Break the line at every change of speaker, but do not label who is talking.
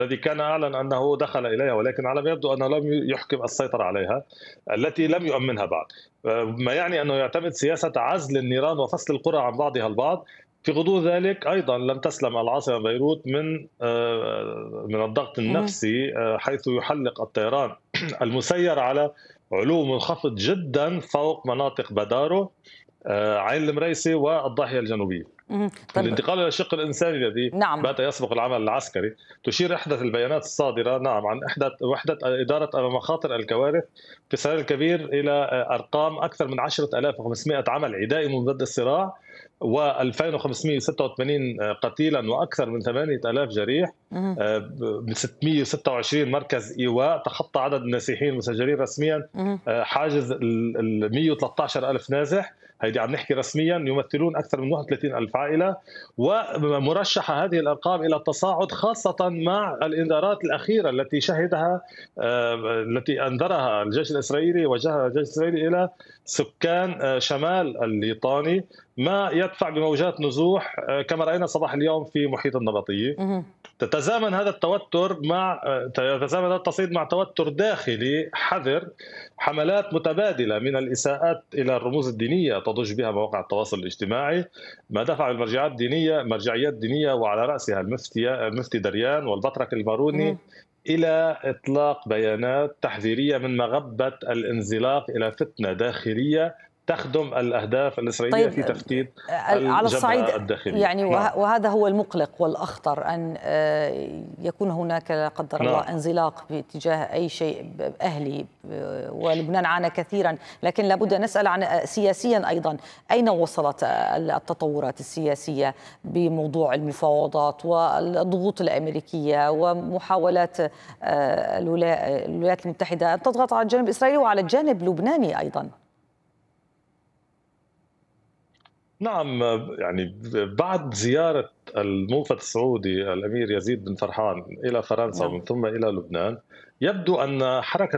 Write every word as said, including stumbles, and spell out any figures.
الذي كان أعلن أنه دخل إليها، ولكن على ما يبدو أنه لم يحكم السيطرة عليها التي لم يؤمنها بعد. ما يعني أنه يعتمد سياسة عزل النيران وفصل القرى عن بعضها البعض. في غضون ذلك أيضا لم تسلم العاصمة بيروت من آه، من الضغط
اهم،
النفسي، آه، حيث يحلق الطيران المسير على علو منخفض جدا فوق مناطق بدارو، آه، عين المريسي والضاحية الجنوبية.
اهم. طب
الانتقال إلى الشق الإنساني الذي
نعم.
بات يسبق العمل العسكري. تشير إحدى البيانات الصادرة نعم عن إحدى وحدة إدارة مخاطر الكوارث في الساحل الكبير إلى أرقام أكثر من عشرة آلاف وخمسمائة عمل عدائي منذ بدء الصراع، و2586 قتيلا وأكثر من ثمانية آلاف جريح.
اهم،
ب ستمائة وستة وعشرين مركز إيواء، تخطى عدد النازحين المسجلين رسميا
اهم.
آه، حاجز ال مائة وثلاثة عشر ألف نازح. هيدي عم نحكي رسميا يمثلون اكثر من واحد وثلاثين ألف عائله، ومرشحه هذه الارقام الى التصاعد خاصه مع الانذارات الاخيره التي شهدها، آه، التي انذرها الجيش الاسرائيلي، وجهها الجيش الاسرائيلي الى سكان آه، شمال الليطاني، ما يدفع بموجات نزوح آه، كما راينا صباح اليوم في محيط النبطيه.
اهم.
تتزامن هذا التوتر مع تتزامن هذا التصعيد مع توتر داخلي حذر حملات متبادله من الاساءات الى الرموز الدينيه تضج بها مواقع التواصل الاجتماعي، ما دفع المرجعيات الدينيه مرجعيات دينيه وعلى راسها المفتي المفتي دريان والبطرك
اهم.
الباروني الى اطلاق بيانات تحذيريه من مغبه الانزلاق الى فتنه داخليه تخدم الاهداف الاسرائيليه
طيب
في تفتيت
آآ على الصعيد
الجبهه الداخليه.
يعني
نعم.
وه وهذا هو المُقلق والأخطر أن آآ يكون هناك لا قدّر الله
نعم.
انزلاق باتجاه أي شيء ب أهلي ب ولبنان عانى كثيرًا، لكن لابد أن نسأل عن آآ سياسيًا أيضًا، أين وصلت ال التطورات السياسية بموضوع المفاوضات والضغوط الأمريكية ومحاولات آآ الولا الولايات المتحدة أن تضغط على الجانب الإسرائيلي وعلى الجانب اللبناني أيضًا؟
نعم، يعني بعد زيارة الموفد السعودي الأمير يزيد بن فرحان إلى فرنسا
نعم.
ومن ثم إلى لبنان، يبدو أن حركة